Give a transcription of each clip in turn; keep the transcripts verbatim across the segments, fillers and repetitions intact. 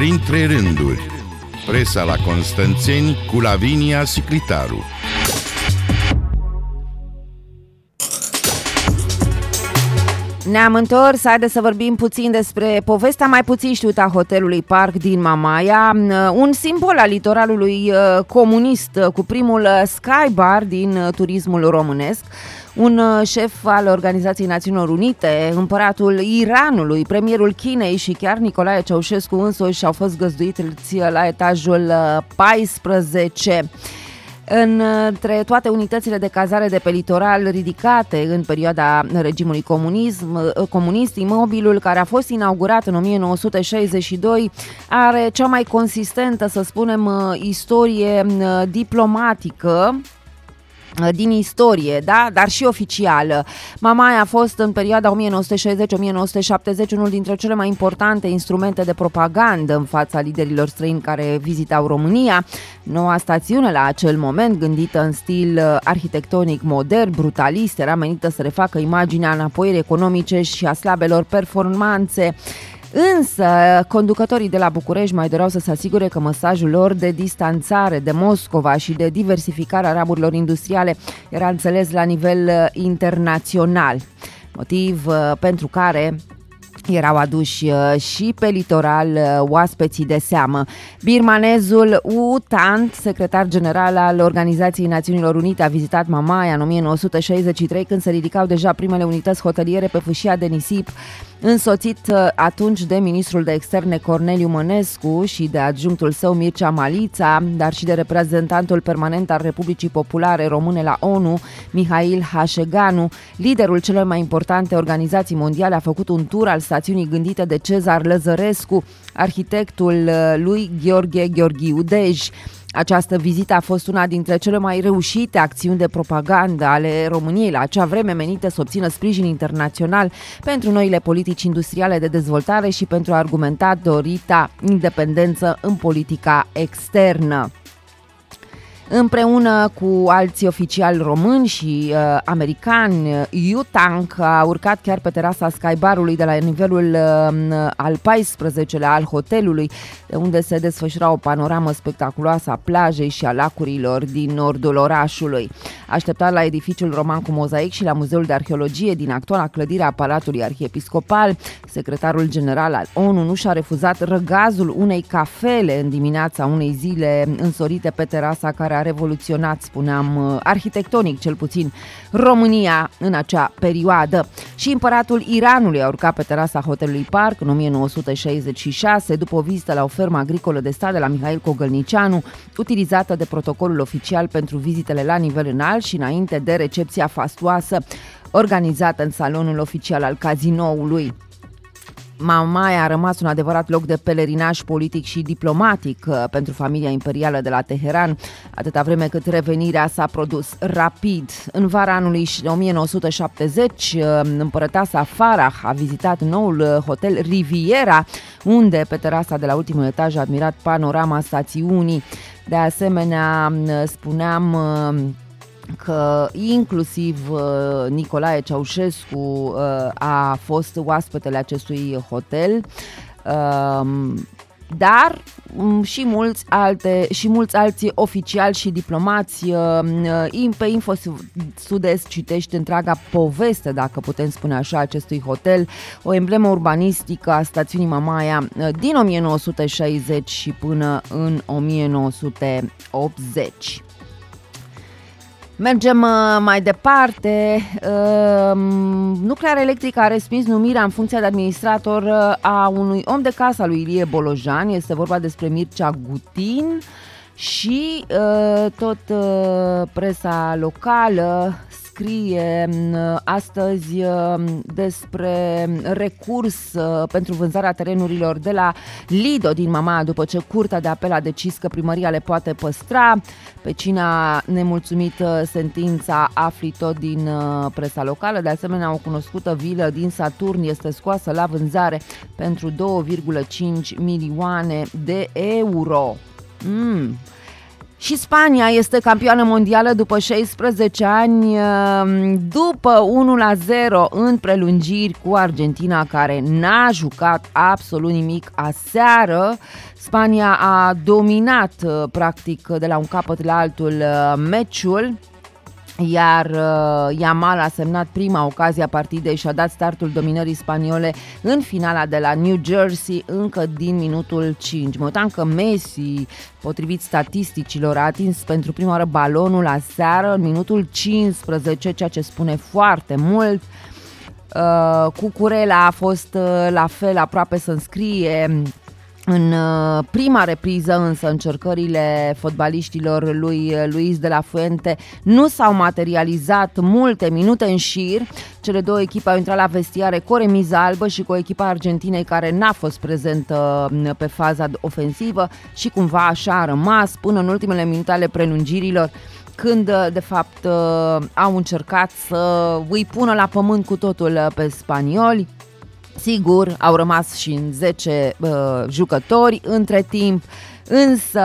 Printre rânduri, presa la Constanțeni cu Lavinia Siclitaru. Ne-am întors, haideți să vorbim puțin despre povestea mai puțin știută a hotelului Park din Mamaia, un simbol al litoralului comunist cu primul Sky Bar din turismul românesc. Un șef al Organizației Națiunilor Unite, împăratul Iranului, premierul Chinei și chiar Nicolae Ceaușescu însuși au fost găzduiți la etajul paisprezece. Între toate unitățile de cazare de pe litoral ridicate în perioada regimului comunism, comunist, imobilul care a fost inaugurat în o mie nouă sute șaizeci și doi are cea mai consistentă, să spunem, istorie diplomatică din istorie, da? Dar și oficială. Mamaia a fost în perioada o mie nouă sute șaizeci - o mie nouă sute șaptezeci unul dintre cele mai importante instrumente de propagandă în fața liderilor străini care vizitau România. Noua stațiune la acel moment, gândită în stil arhitectonic modern, brutalist, era menită să refacă imaginea înapoierii economice și a slabelor performanțe. Însă, conducătorii de la București mai doreau să se asigure că mesajul lor de distanțare de Moscova și de diversificare a ramurilor industriale era înțeles la nivel internațional, motiv pentru care erau aduși și pe litoral oaspeții de seamă. Birmanezul U Thant, secretar general al Organizației Națiunilor Unite, a vizitat Mamaia în o mie nouă sute șaizeci și trei, când se ridicau deja primele unități hoteliere pe fâșia de nisip, însoțit atunci de ministrul de externe Corneliu Mănescu și de adjunctul său Mircea Malița, dar și de reprezentantul permanent al Republicii Populare Române la ONU, Mihail Hașeganu. Liderul celor mai importante organizații mondiale a făcut un tur al stațiunii gândite de Cezar Lăzărescu, arhitectul lui Gheorghe Gheorghiu Dej. Această vizită a fost una dintre cele mai reușite acțiuni de propagandă ale României la acea vreme, menite să obțină sprijin internațional pentru noile politici industriale de dezvoltare și pentru a argumenta dorita independență în politica externă. Împreună cu alți oficiali români și uh, americani, U Thant a urcat chiar pe terasa Sky Bar-ului de la nivelul uh, al paisprezecelea al hotelului, de unde se desfășura o panoramă spectaculoasă a plajei și a lacurilor din nordul orașului. Așteptat la edificiul roman cu mozaic și la Muzeul de Arheologie din actuala clădire a Palatului Arhiepiscopal, secretarul general al ONU nu și-a refuzat răgazul unei cafele în dimineața unei zile însorite pe terasa care a revoluționat, spuneam, arhitectonic cel puțin, România în acea perioadă. Și împăratul Iranului a urcat pe terasa hotelului Park în o mie nouă sute șaizeci și șase, după o vizită la o fermă agricolă de stat de la Mihail Cogălnicianu, utilizată de protocolul oficial pentru vizitele la nivel înalt și înainte de recepția fastuoasă organizată în salonul oficial al cazinoului. Mamaia a rămas un adevărat loc de pelerinaj politic și diplomatic pentru familia imperială de la Teheran, atâta vreme cât revenirea s-a produs rapid. În vara anului o mie nouă sute șaptezeci, împărăteasa Farah a vizitat noul hotel Riviera, unde pe terasa de la ultimul etaj a admirat panorama stațiunii. De asemenea, spuneam că inclusiv uh, Nicolae Ceaușescu uh, a fost oaspetele acestui hotel, uh, dar um, și mulți alte și mulți alți oficiali și diplomați. Uh, pe Info Sud-Est citești întreaga poveste, dacă putem spune așa, acestui hotel, o emblemă urbanistică a stațiunii Mamaia uh, din o mie nouă sute șaizeci și până în o mie nouă sute optzeci. Mergem uh, mai departe. Uh, Nuclear Electric a respins numirea în funcția de administrator uh, a unui om de casă al lui Ilie Bolojan. Este vorba despre Mircea Gutin și uh, tot uh, presa locală scrie astăzi despre recurs pentru vânzarea terenurilor de la Lido din Mamaia, după ce Curtea de Apel a decis că primăria le poate păstra. Pe cine a nemulțumit sentința afli tot din presa locală. De asemenea, o cunoscută vilă din Saturn este scoasă la vânzare pentru două virgulă cinci milioane de euro. Mm. Și Spania este campioană mondială după șaisprezece ani, după unu la zero în prelungiri cu Argentina, care n-a jucat absolut nimic aseară. Spania a dominat practic de la un capăt la altul meciul, iar uh, Yamal a semnat prima ocazie a partidei și a dat startul dominării spaniole în finala de la New Jersey încă din minutul cinci. Mă uitam că Messi, potrivit statisticilor, a atins pentru prima oară balonul aseară în minutul cincisprezece, ceea ce spune foarte mult. Uh, Cucurella a fost uh, la fel, aproape să înscrie în prima repriză, însă încercările fotbaliștilor lui Luis de la Fuente nu s-au materializat multe minute în șir. Cele două echipe au intrat la vestiare cu o remiză albă și cu o echipă Argentinei care n-a fost prezentă pe faza ofensivă și cumva așa a rămas până în ultimele minute ale prelungirilor, când de fapt au încercat să îi pună la pământ cu totul pe spanioli. Sigur, au rămas și în zece uh, jucători între timp, însă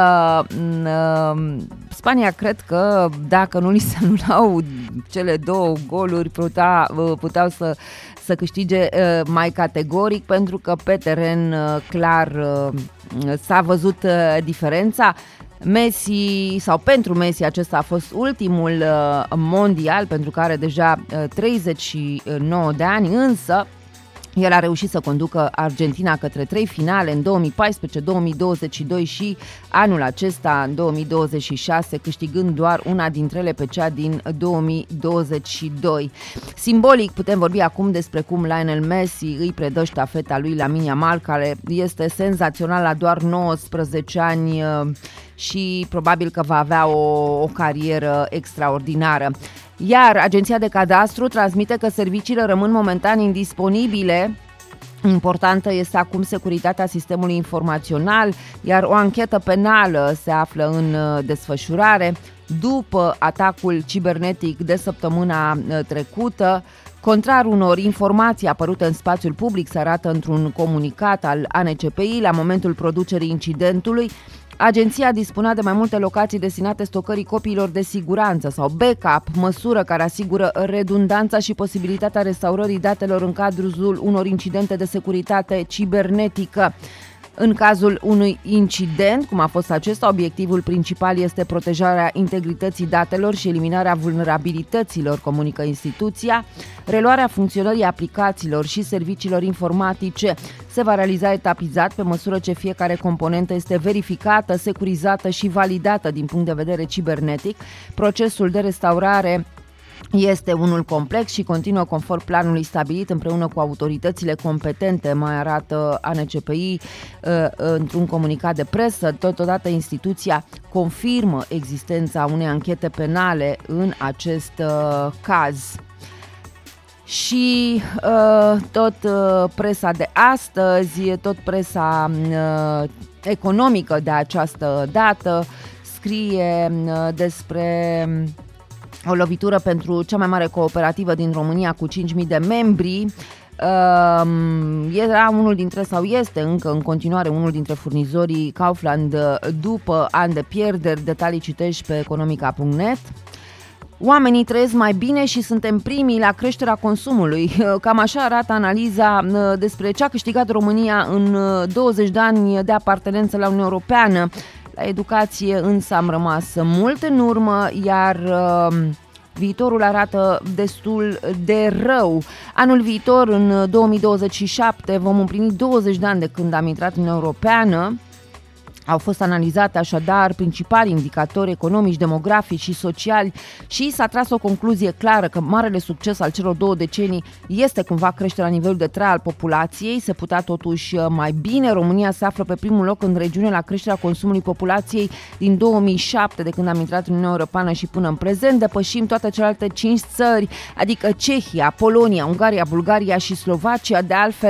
uh, Spania cred că dacă nu li se anulau cele două goluri putea, uh, puteau să, să câștige uh, mai categoric, pentru că pe teren uh, clar uh, s-a văzut uh, diferența. Messi, sau pentru Messi, acesta a fost ultimul uh, mondial, pentru că are deja uh, treizeci și nouă de ani, însă el a reușit să conducă Argentina către trei finale în două mii paisprezece, două mii douăzeci și doi și anul acesta, în două mii douăzeci și șase, câștigând doar una dintre ele, pe cea din două mii douăzeci și doi. Simbolic putem vorbi acum despre cum Lionel Messi îi predă ștafeta lui Lamine Yamal, care este senzațional la doar nouăsprezece ani și probabil că va avea o, o carieră extraordinară. Iar Agenția de Cadastru transmite că serviciile rămân momentan indisponibile. Importantă este acum securitatea sistemului informațional, iar o anchetă penală se află în desfășurare după atacul cibernetic de săptămâna trecută. Contrar unor informații apărute în spațiul public, se arată într-un comunicat al A N C P I, la momentul producerii incidentului, agenția dispunea de mai multe locații destinate stocării copiilor de siguranță sau backup, măsură care asigură redundanța și posibilitatea restaurării datelor în cadrul unor incidente de securitate cibernetică. În cazul unui incident, cum a fost acesta, obiectivul principal este protejarea integrității datelor și eliminarea vulnerabilităților, comunică instituția. Reluarea funcționării aplicațiilor și serviciilor informatice se va realiza etapizat pe măsură ce fiecare componentă este verificată, securizată și validată din punct de vedere cibernetic. Procesul de restaurare este unul complex și continuă conform planului stabilit împreună cu autoritățile competente, mai arată A N C P I într-un comunicat de presă. Totodată instituția confirmă existența unei anchete penale în acest caz. Și uh, tot uh, presa de astăzi, tot presa uh, economică de această dată scrie uh, despre o lovitură pentru cea mai mare cooperativă din România cu cinci mii de membri. Uh, era unul dintre, sau este încă în continuare unul dintre furnizorii Kaufland după ani de pierderi. Detalii citești pe economica punct net. Oamenii trăiesc mai bine și suntem primii la creșterea consumului. Cam așa arată analiza despre ce a câștigat România în douăzeci de ani de apartenență la Uniunea Europeană. La educație însă am rămas mult în urmă, iar uh, viitorul arată destul de rău. Anul viitor, în două mii douăzeci și șapte, vom împlini douăzeci de ani de când am intrat în Uniunea Europeană. Au fost analizate așadar principali indicatori economici, demografici și sociali și s-a tras o concluzie clară că marele succes al celor două decenii este cumva creșterea nivelului de trai al populației. Se putea totuși mai bine. România se află pe primul loc în regiune la creșterea consumului populației din două mii șapte, de când am intrat în Uniunea Europeană și până în prezent. Depășim toate celelalte cinci țări, adică Cehia, Polonia, Ungaria, Bulgaria și Slovacia. De altfel,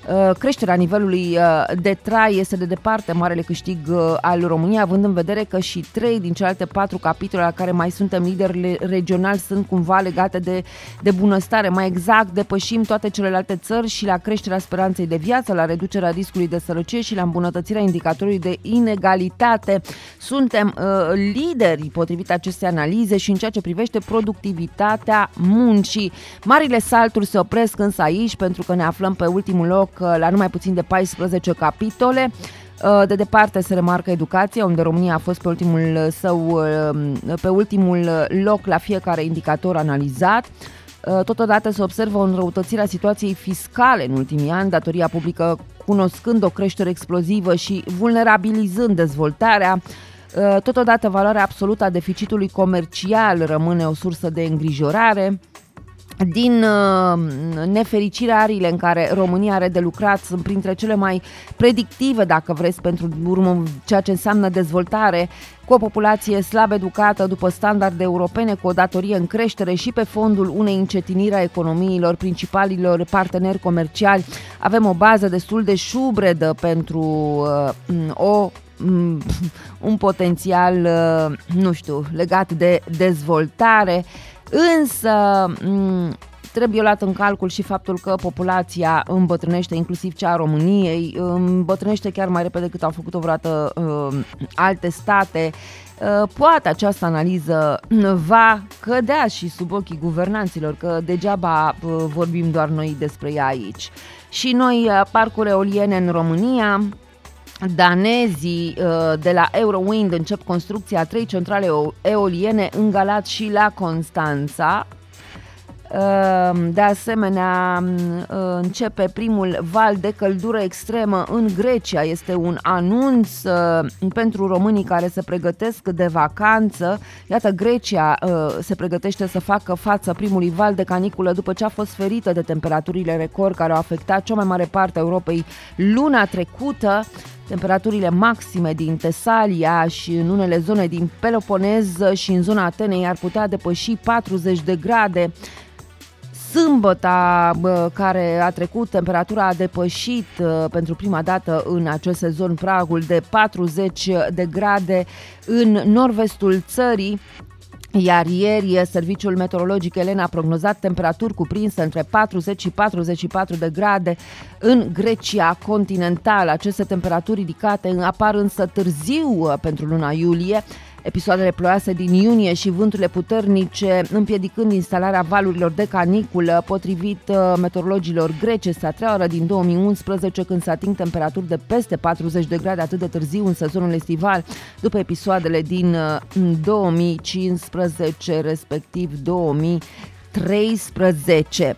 Creșterea nivelului de trai este de departe marele câștig al României, având în vedere că și trei din celelalte patru capitole la care mai suntem lideri regionali sunt cumva legate de, de bunăstare. Mai exact, depășim toate celelalte țări și la creșterea speranței de viață, la reducerea riscului de sărăcie și la îmbunătățirea indicatorului de inegalitate. Suntem uh, lideri potrivit acestei analize și în ceea ce privește productivitatea muncii. Marile salturi se opresc însă aici, pentru că ne aflăm pe ultimul loc la numai puțin de paisprezece capitole. De departe se remarcă educația, unde România a fost pe ultimul său, pe ultimul loc la fiecare indicator analizat. Totodată se observă o înrăutățire a situației fiscale în ultimii ani, datoria publică cunoscând o creștere explozivă și vulnerabilizând dezvoltarea. Totodată valoarea absolută a deficitului comercial rămâne o sursă de îngrijorare. Din uh, nefericire, ariile în care România are de lucrat sunt printre cele mai predictive, dacă vreți, pentru urmă, ceea ce înseamnă dezvoltare, cu o populație slab educată după standarde europene, cu o datorie în creștere și pe fondul unei încetiniri a economiilor principalilor parteneri comerciali. Avem o bază destul de șubredă pentru uh, o un potențial, nu știu, legat de dezvoltare, însă trebuie luat în calcul și faptul că populația îmbătrânește, inclusiv cea a României, îmbătrânește chiar mai repede decât au făcut-o vreodată uh, alte state. Uh, poate această analiză va cădea și sub ochii guvernanților, că degeaba uh, vorbim doar noi despre ea aici. Și noi, uh, parcuri eoliene în România. Danezii de la Eurowind încep construcția a trei centrale eoliene în Galați și la Constanța. De asemenea, începe primul val de căldură extremă în Grecia. Este un anunț pentru românii care se pregătesc de vacanță. Iată, Grecia se pregătește să facă față primului val de caniculă după ce a fost ferită de temperaturile record care au afectat cea mai mare parte a Europei luna trecută. Temperaturile maxime din Tesalia și în unele zone din Peloponez și în zona Atenei ar putea depăși patruzeci de grade. Sâmbăta, care a trecut, temperatura a depășit pentru prima dată în acest sezon pragul de patruzeci de grade în nord-vestul țării. Iar ieri, Serviciul Meteorologic Elena a prognozat temperaturi cuprinse între patruzeci și patruzeci și patru de grade în Grecia continentală. Aceste temperaturi ridicate apar însă târziu pentru luna iulie. Episoadele ploioase din iunie și vânturile puternice împiedicând instalarea valurilor de caniculă, potrivit meteorologilor greci, este a treia oară din două mii unsprezece când se ating temperaturi de peste patruzeci de grade atât de târziu în sezonul estival, după episoadele din două mii cincisprezece, respectiv două mii treisprezece.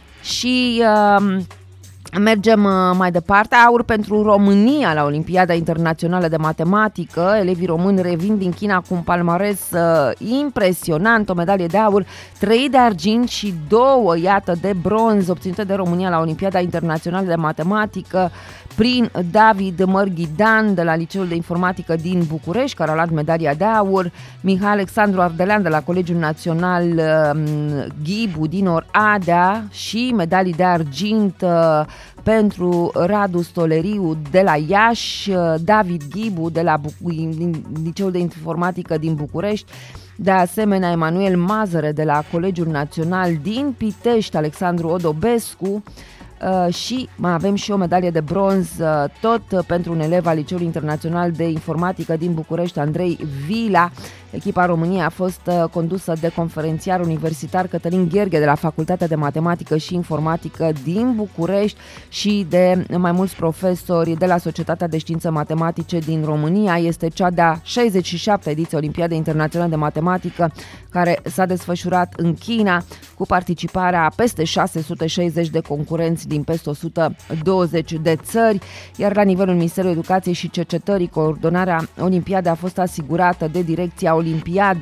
Și uh, mergem mai departe. Aur pentru România la Olimpiada Internațională de Matematică. Elevii români revin din China cu un palmares uh, impresionant, o medalie de aur, trei de argint și două, iată, de bronz obținute de România la Olimpiada Internațională de Matematică prin David Mărghidan de la Liceul de Informatică din București, care a luat medalia de aur, Mihai Alexandru Ardelean de la Colegiul Național uh, Ghibu din Oradea și medalii de argint uh, pentru Radu Stoleriu de la Iași, David Ghibu de la Buc- Liceul de Informatică din București, de asemenea Emanuel Mazăre de la Colegiul Național din Pitești, Alexandru Odobescu, Uh, și mai avem și o medalie de bronz uh, tot uh, pentru un elev al Liceului Internațional de Informatică din București, Andrei Vila. Echipa României a fost uh, condusă de conferențiar universitar Cătălin Gherghe de la Facultatea de Matematică și Informatică din București și de mai mulți profesori de la Societatea de Științe Matematice din România. Este cea de-a șaizeci și șaptea ediție Olimpiadei Internaționale de Matematică, care s-a desfășurat în China cu participarea a peste șase sute șaizeci de concurenți din peste o sută douăzeci de țări, iar la nivelul Ministerului Educației și Cercetării, coordonarea Olimpiadei a fost asigurată de Direcția Olimpiade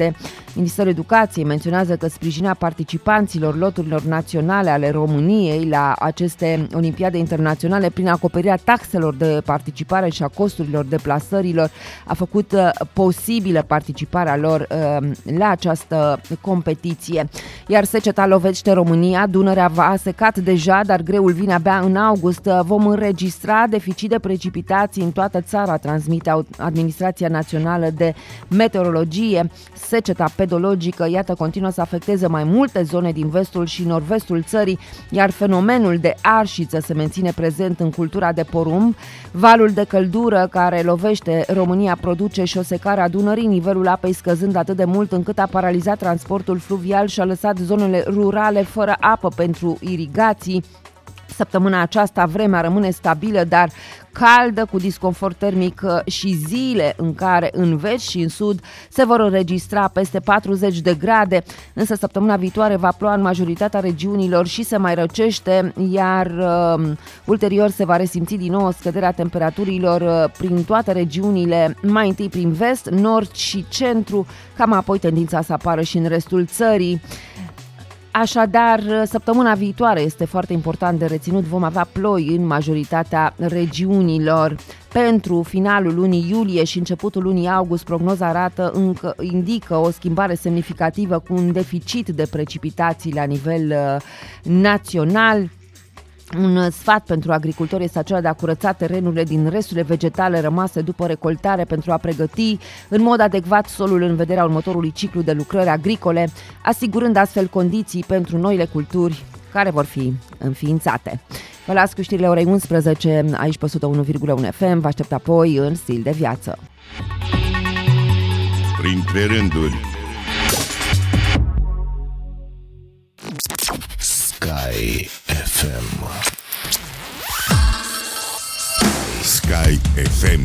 Ministerul Educației menționează că sprijinea participanților loturilor naționale ale României la aceste olimpiade internaționale prin acoperirea taxelor de participare și a costurilor deplasărilor a făcut posibilă participarea lor la această competiție. Iar seceta lovește România, Dunărea va secat deja, dar greul vine abia în august. Vom înregistra deficit de precipitații în toată țara, transmite Administrația Națională de Meteorologie. Seceta pedologică, iată, continuă să afecteze mai multe zone din vestul și nord-vestul țării, iar fenomenul de arșiță se menține prezent în cultura de porumb. Valul de căldură care lovește România produce și o secare a Dunării, nivelul apei scăzând atât de mult încât a paralizat transportul fluvial și a lăsat zonele rurale fără apă pentru irigații. Săptămâna aceasta vremea rămâne stabilă, dar caldă, cu disconfort termic și zile în care în vest și în sud se vor înregistra peste patruzeci de grade, însă săptămâna viitoare va ploua în majoritatea regiunilor și se mai răcește, iar uh, ulterior se va resimți din nou scăderea temperaturilor uh, prin toate regiunile, mai întâi prin vest, nord și centru, cam apoi tendința să apară și în restul țării. Așadar, săptămâna viitoare este foarte important de reținut, vom avea ploi în majoritatea regiunilor. Pentru finalul lunii iulie și începutul lunii august, prognoza arată încă, indică o schimbare semnificativă cu un deficit de precipitații la nivel uh, național. Un sfat pentru agricultori este acela de a curăța terenurile din resturile vegetale rămase după recoltare pentru a pregăti în mod adecvat solul în vederea următorului ciclu de lucrări agricole, asigurând astfel condiții pentru noile culturi care vor fi înființate. Vă las cu știrile orei unsprezece aici pe o sută unu virgulă unu F M, vă aștept apoi în Stil de Viață. Printre rânduri. Sky F M. Sky F M.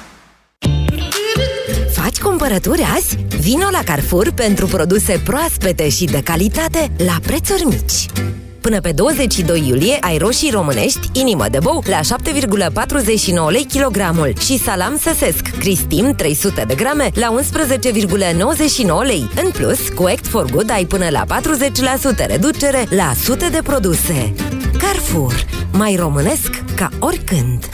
Faci cumpărături azi? Vino la Carrefour pentru produse proaspete și de calitate la prețuri mici. Până pe douăzeci și doi iulie ai roșii românești inimă de bou la șapte virgulă patruzeci și nouă lei kilogramul și salam săsesc Cristim trei sute de grame la unsprezece virgulă nouăzeci și nouă lei. În plus, cu Act for Good ai până la patruzeci la sută reducere la sute de produse. Carrefour, mai românesc ca oricând.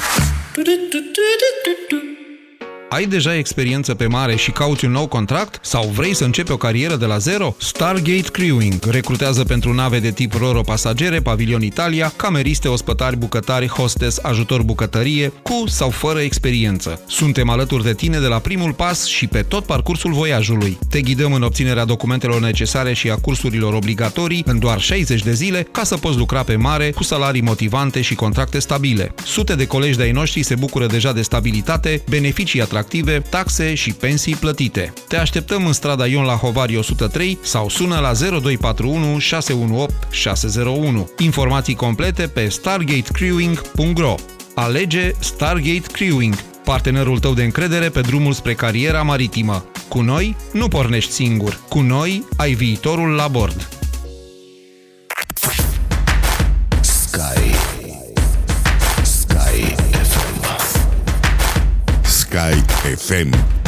Ai deja experiență pe mare și cauți un nou contract? Sau vrei să începi o carieră de la zero? Stargate Crewing recrutează pentru nave de tip Roro pasagere, Pavilion Italia, cameriste, ospătari, bucătari, hostess, ajutor bucătărie, cu sau fără experiență. Suntem alături de tine de la primul pas și pe tot parcursul voiajului. Te ghidăm în obținerea documentelor necesare și a cursurilor obligatorii în doar șaizeci de zile ca să poți lucra pe mare cu salarii motivante și contracte stabile. Sute de colegi de-ai noștri se bucură deja de stabilitate, beneficii atractive, taxe și pensii plătite. Te așteptăm în strada Ion la Hovarii o sută trei sau sună la zero doi patru unu șase unu opt șase zero unu. Informații complete pe stargate crewing punct ro. Alege Stargate Crewing, partenerul tău de încredere pe drumul spre cariera maritimă. Cu noi nu pornești singur. Cu noi ai viitorul la bord. Sky. Sky F M. Sky F M.